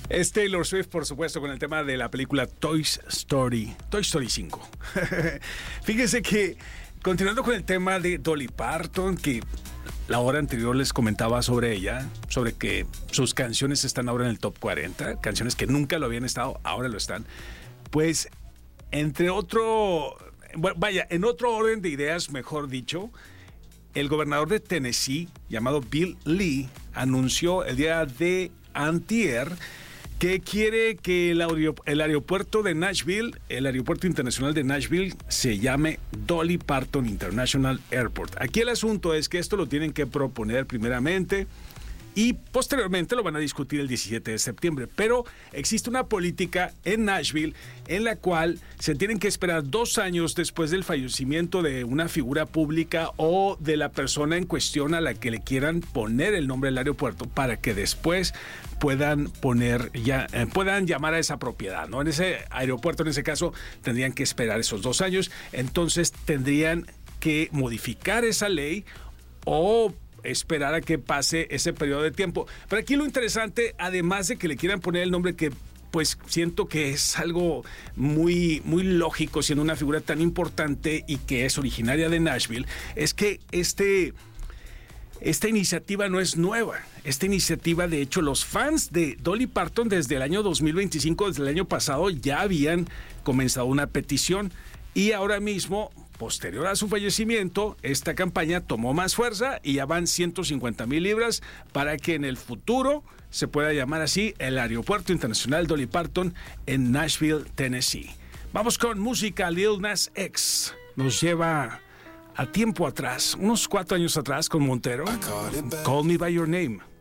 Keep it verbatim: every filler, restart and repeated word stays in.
Es Taylor Swift, por supuesto, con el tema de la película Toy Story, Toy Story cinco. Fíjense que, continuando con el tema de Dolly Parton, que la hora anterior les comentaba sobre ella, sobre que sus canciones están ahora en el top cuarenta, canciones que nunca lo habían estado, ahora lo están. Pues, entre otro, bueno, vaya, en otro orden de ideas, mejor dicho, el gobernador de Tennessee, llamado Bill Lee, anunció el día de antier que quiere que el, aeropu- el aeropuerto de Nashville, el aeropuerto internacional de Nashville, se llame Dolly Parton International Airport. Aquí el asunto es que esto lo tienen que proponer primeramente y posteriormente lo van a discutir el diecisiete de septiembre. Pero existe una política en Nashville en la cual se tienen que esperar dos años después del fallecimiento de una figura pública o de la persona en cuestión a la que le quieran poner el nombre del aeropuerto para que después puedan poner ya eh, puedan llamar a esa propiedad, ¿no? En ese aeropuerto, en ese caso, tendrían que esperar esos dos años. Entonces tendrían que modificar esa ley o esperar a que pase ese periodo de tiempo. Pero aquí lo interesante, además de que le quieran poner el nombre que pues siento que es algo muy, muy lógico siendo una figura tan importante y que es originaria de Nashville, es que este... Esta iniciativa no es nueva. Esta iniciativa, de hecho, los fans de Dolly Parton desde el año dos mil veinticinco, desde el año pasado, ya habían comenzado una petición y ahora mismo, posterior a su fallecimiento, esta campaña tomó más fuerza y ya van ciento cincuenta mil libras para que en el futuro se pueda llamar así el Aeropuerto Internacional Dolly Parton en Nashville, Tennessee. Vamos con música. Lil Nas X nos lleva a tiempo atrás, unos cuatro años atrás con Montero. Call Me By Your Name.